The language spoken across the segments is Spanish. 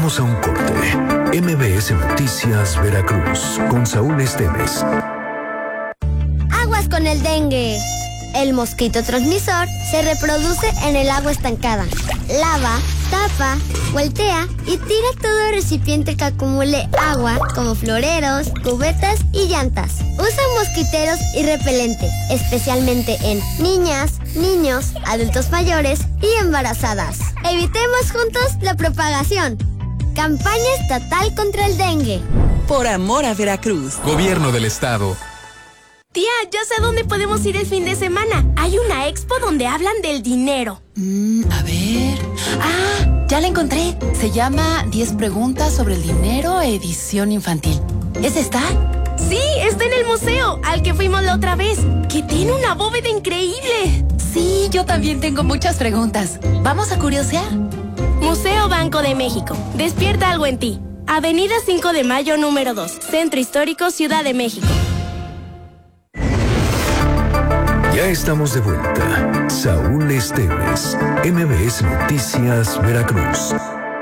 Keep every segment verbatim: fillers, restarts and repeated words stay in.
Vamos a un corte. M B S Noticias Veracruz con Saúl Esteves. Aguas con el dengue. El mosquito transmisor se reproduce en el agua estancada. Lava, tapa, voltea y tira todo recipiente que acumule agua, como floreros, cubetas y llantas. Usa mosquiteros y repelente, especialmente en niñas, niños, adultos mayores y embarazadas. Evitemos juntos la propagación. Campaña estatal contra el dengue. Por amor a Veracruz. Gobierno del Estado. Tía, ya sé dónde podemos ir el fin de semana. Hay una expo donde hablan del dinero. Mm, a ver... Ah, ya la encontré. Se llama diez preguntas sobre el dinero, edición infantil. ¿Es esta? Sí, está en el museo, al que fuimos la otra vez, que tiene una bóveda increíble. Sí, yo también tengo muchas preguntas. ¿Vamos a curiosear? Museo Banco de México. Despierta algo en ti. Avenida cinco de Mayo, número dos. Centro Histórico, Ciudad de México. Ya estamos de vuelta. Saúl Esteves, M B S Noticias Veracruz.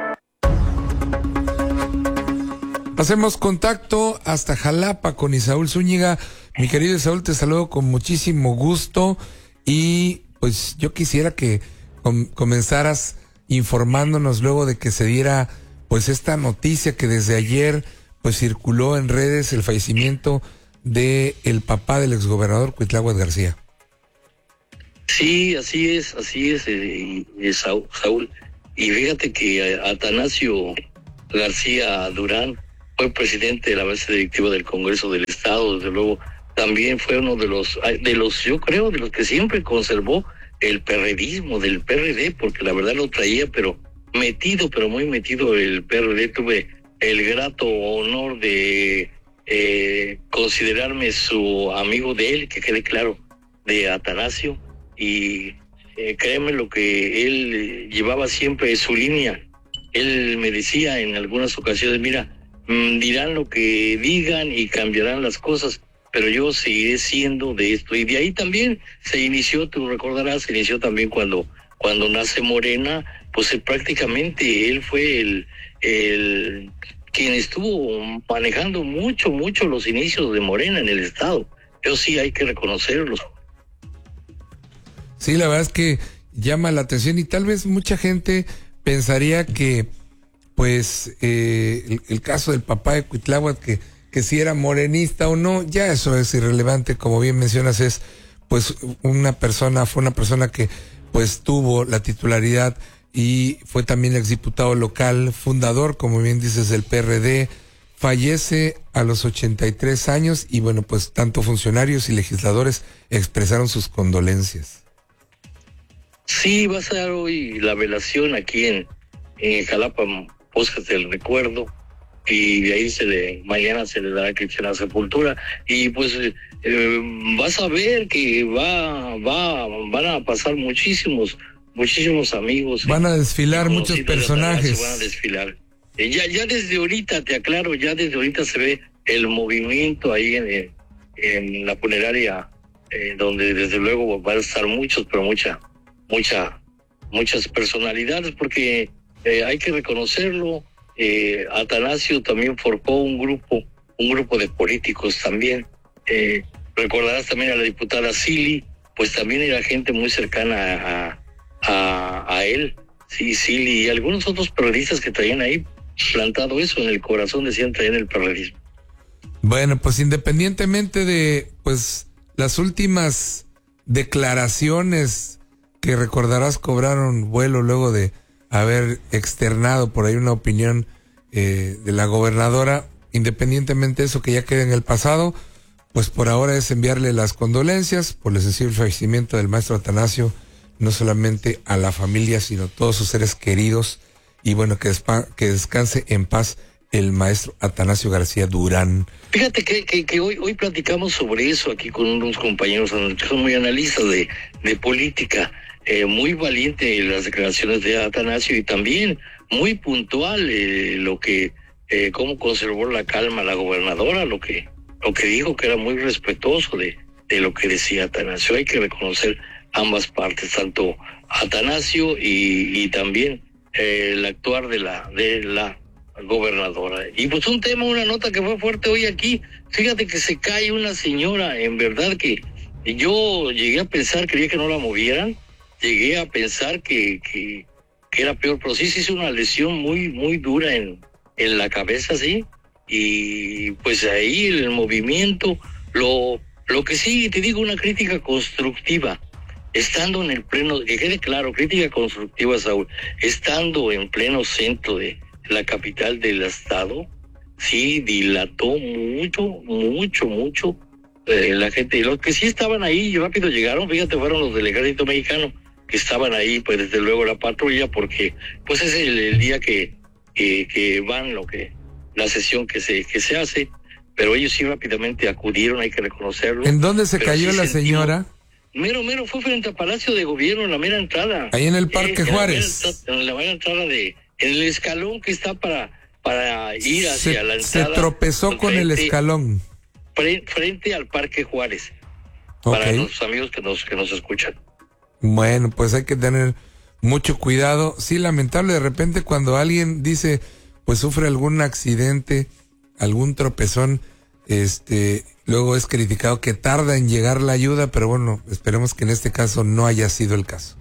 Hacemos contacto hasta Jalapa con Isaúl Zúñiga. Mi querido Isaúl, te saludo con muchísimo gusto y pues yo quisiera que com- comenzaras informándonos luego de que se diera pues esta noticia que desde ayer pues circuló en redes, el fallecimiento de el papá del exgobernador Cuitláhuac García. Sí, así es, así es, eh, eh, Saúl. Y fíjate que Atanasio García Durán fue presidente de la mesa directiva del Congreso del Estado, desde luego también fue uno de los, de los, yo creo, de los que siempre conservó el perredismo del P R D, porque la verdad lo traía, pero metido, pero muy metido el P R D. Tuve el grato honor de eh, considerarme su amigo de él, que quede claro, de Atanasio. Y eh, créeme lo que él eh, llevaba siempre su línea. Él me decía en algunas ocasiones, mira, mmm, dirán lo que digan y cambiarán las cosas, pero yo seguiré siendo de esto. Y de ahí también se inició, tú recordarás, se inició también cuando, cuando nace Morena, pues eh, prácticamente él fue el, el quien estuvo manejando mucho, mucho los inicios de Morena en el Estado. Yo sí hay que reconocerlo. Sí, la verdad es que llama la atención y tal vez mucha gente pensaría que, pues, eh, el, el caso del papá de Cuitláhuac, que, que si era morenista o no, ya eso es irrelevante, como bien mencionas, es, pues, una persona, fue una persona que, pues, tuvo la titularidad y fue también exdiputado local, fundador, como bien dices, del P R D, fallece a los ochenta y tres años y, bueno, pues, tanto funcionarios y legisladores expresaron sus condolencias. Sí, va a ser hoy la velación aquí en, en Jalapa, Bosques del Recuerdo, y de ahí se le, mañana se le dará cristiana sepultura, y pues eh, vas a ver que va, va, van a pasar muchísimos, muchísimos amigos. Van a desfilar muchos personajes. Se van a desfilar. Eh, ya, ya desde ahorita, te aclaro, ya desde ahorita se ve el movimiento ahí en, en la funeraria, eh, donde desde luego van a estar muchos, pero mucha mucha, muchas personalidades, porque eh, hay que reconocerlo, eh, Atanasio también forjó un grupo, un grupo de políticos también, eh, recordarás también a la diputada Sili, pues también era gente muy cercana a, a, a él, sí, Sili y algunos otros periodistas que traían ahí plantado eso en el corazón, decían traían el periodismo. Bueno, pues independientemente de, pues, las últimas declaraciones que recordarás cobraron vuelo luego de haber externado por ahí una opinión eh, de la gobernadora, independientemente de eso que ya quede en el pasado, pues por ahora es enviarle las condolencias por el sensible fallecimiento del maestro Atanasio, no solamente a la familia, sino a todos sus seres queridos, y bueno, que, despa- que descanse en paz el maestro Atanasio García Durán. Fíjate que, que, que hoy, hoy platicamos sobre eso aquí con unos compañeros que son muy analistas de, de política. Eh, muy valiente las declaraciones de Atanasio y también muy puntual eh, lo que eh, cómo conservó la calma la gobernadora, lo que lo que dijo, que era muy respetuoso de, de lo que decía Atanasio. Hay que reconocer ambas partes, tanto Atanasio y, y también eh, el actuar de la de la gobernadora. Y pues un tema, una nota que fue fuerte hoy aquí, fíjate que se cae una señora, en verdad que yo llegué a pensar, creía que no la movieran, llegué a pensar que, que, que era peor, pero sí se hizo una lesión muy, muy dura en, en la cabeza, sí, y pues ahí el movimiento, lo, lo que sí, te digo, una crítica constructiva, estando en el pleno, que quede claro, crítica constructiva, Saúl, estando en pleno centro de la capital del estado, sí, dilató mucho, mucho, mucho eh, la gente. Y los que sí estaban ahí y rápido llegaron, fíjate, fueron los del ejército mexicano, que estaban ahí, pues desde luego la patrulla, porque pues es el, el día que, que, que van, lo que, la sesión que se, que se hace, pero ellos sí rápidamente acudieron, hay que reconocerlo. ¿En dónde se pero cayó sí la sentimos, señora? Mero, mero, fue frente al Palacio de Gobierno, en la mera entrada. Ahí en el Parque eh, Juárez. En la mera entrada de, en el escalón que está para, para ir hacia se, la entrada. Se tropezó con frente, el escalón. Frente, frente al Parque Juárez. Okay. Para los amigos que nos, que nos escuchan. Bueno, pues hay que tener mucho cuidado. Sí, lamentable de repente cuando alguien dice, pues sufre algún accidente, algún tropezón, este, luego es criticado que tarda en llegar la ayuda, pero bueno, esperemos que en este caso no haya sido el caso.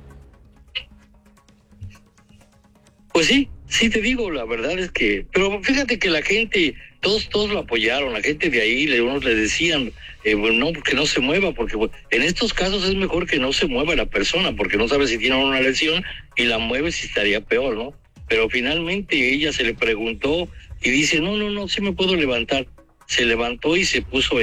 Pues sí, sí te digo, la verdad es que, pero fíjate que la gente, todos, todos lo apoyaron, la gente de ahí, le, unos le decían, eh, bueno, no, que no se mueva, porque bueno, en estos casos es mejor que no se mueva la persona, porque no sabe si tiene una lesión y la mueve si estaría peor, ¿no? Pero finalmente ella se le preguntó y dice, no, no, no, sí me puedo levantar. Se levantó y se puso